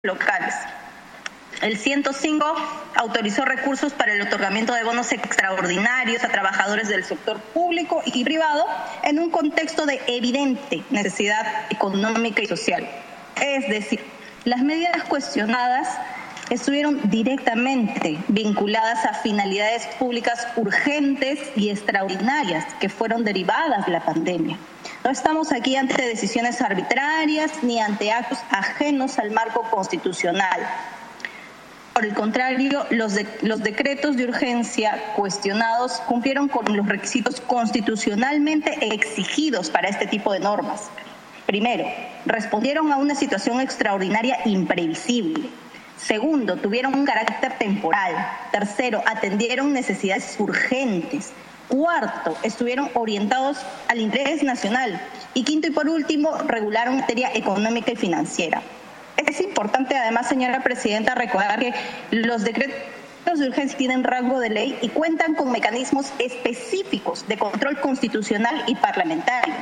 locales. El 105 autorizó recursos para el otorgamiento de bonos extraordinarios a trabajadores del sector público y privado en un contexto de evidente necesidad económica y social. Es decir, las medidas cuestionadas estuvieron directamente vinculadas a finalidades públicas urgentes y extraordinarias que fueron derivadas de la pandemia. No estamos aquí ante decisiones arbitrarias ni ante actos ajenos al marco constitucional. Por el contrario, los decretos de urgencia cuestionados cumplieron con los requisitos constitucionalmente exigidos para este tipo de normas. Primero, respondieron a una situación extraordinaria imprevisible. Segundo, tuvieron un carácter temporal. Tercero, atendieron necesidades urgentes. Cuarto, estuvieron orientados al interés nacional. Y quinto y por último, regularon materia económica y financiera. Es importante además, señora Presidenta, recordar que los decretos de urgencia tienen rango de ley y cuentan con mecanismos específicos de control constitucional y parlamentario.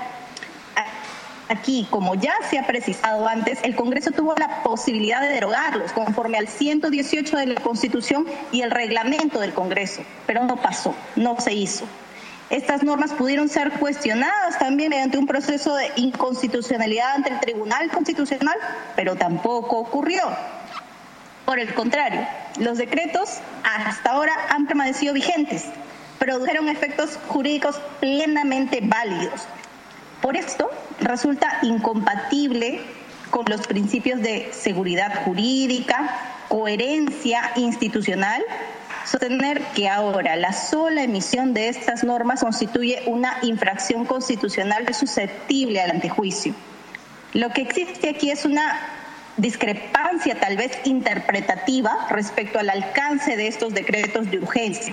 Aquí, como ya se ha precisado antes, el Congreso tuvo la posibilidad de derogarlos conforme al 118 de la Constitución y el reglamento del Congreso, pero no pasó, no se hizo. Estas normas pudieron ser cuestionadas también mediante un proceso de inconstitucionalidad ante el Tribunal Constitucional, pero tampoco ocurrió. Por el contrario, los decretos hasta ahora han permanecido vigentes, produjeron efectos jurídicos plenamente válidos. Por esto, resulta incompatible con los principios de seguridad jurídica, coherencia institucional, sostener que ahora la sola emisión de estas normas constituye una infracción constitucional susceptible al antejuicio. Lo que existe aquí es una discrepancia tal vez interpretativa respecto al alcance de estos decretos de urgencia.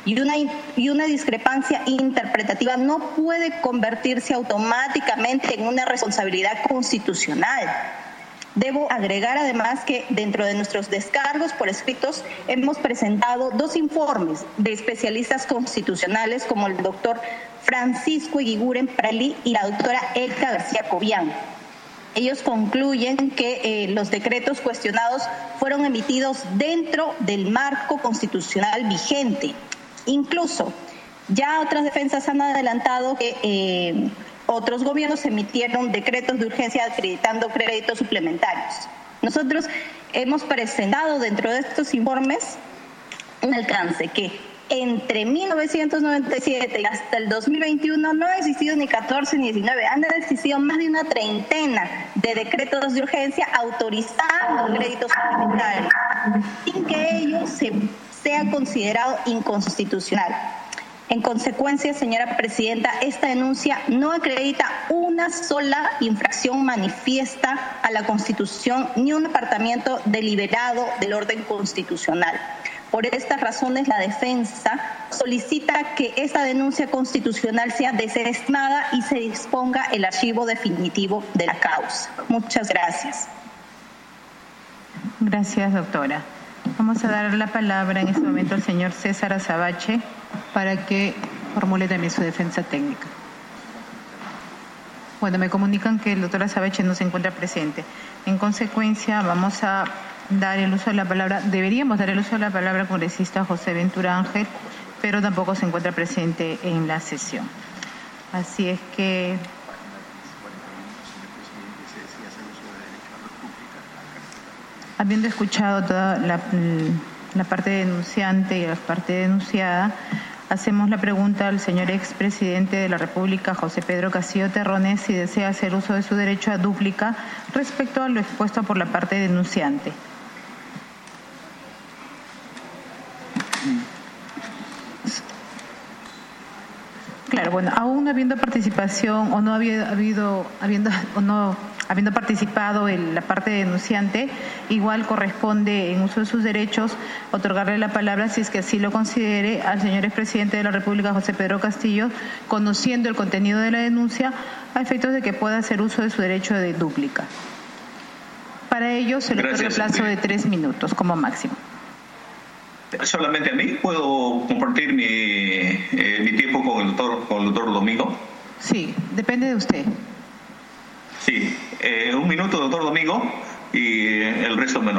Y una discrepancia interpretativa no puede convertirse automáticamente en una responsabilidad constitucional. Debo agregar además que dentro de nuestros descargos por escritos hemos presentado 2 informes de especialistas constitucionales como el doctor Francisco Eguiguren Pralí y la doctora Elka García Cobian. Ellos concluyen que los decretos cuestionados fueron emitidos dentro del marco constitucional vigente. Incluso ya otras defensas han adelantado que otros gobiernos emitieron decretos de urgencia acreditando créditos suplementarios. Nosotros hemos presentado dentro de estos informes un alcance que entre 1997 y hasta el 2021 no ha existido ni 14 ni 19, han existido más de una treintena de decretos de urgencia autorizando créditos suplementarios, sin que ello sea considerado inconstitucional. En consecuencia, señora Presidenta, esta denuncia no acredita una sola infracción manifiesta a la Constitución ni un apartamiento deliberado del orden constitucional. Por estas razones, la defensa solicita que esta denuncia constitucional sea desestimada y se disponga el archivo definitivo de la causa. Muchas gracias. Gracias, doctora. Vamos a dar la palabra en este momento al señor César Azabache para que formule también su defensa técnica. Bueno, me comunican que el doctor Azabache no se encuentra presente. En consecuencia, vamos a dar el uso de la palabra, deberíamos dar el uso de la palabra al congresista José Ventura Ángel, pero tampoco se encuentra presente en la sesión. Así es que habiendo escuchado toda la parte denunciante y la parte denunciada, hacemos la pregunta al señor expresidente de la República, José Pedro Castillo Terrones, si desea hacer uso de su derecho a dúplica respecto a lo expuesto por la parte denunciante. Claro, bueno, aún no habiendo participación o no habiendo participado en la parte denunciante, igual corresponde en uso de sus derechos otorgarle la palabra, si es que así lo considere, al señor expresidente de la República, José Pedro Castillo, conociendo el contenido de la denuncia, a efectos de que pueda hacer uso de su derecho de dúplica. Para ello se le otorga el plazo de 3 minutos como máximo. Solamente a mí, ¿puedo compartir mi tiempo con el doctor Domingo? Sí, depende de usted. Sí, un minuto, doctor Domingo. y el resto menor.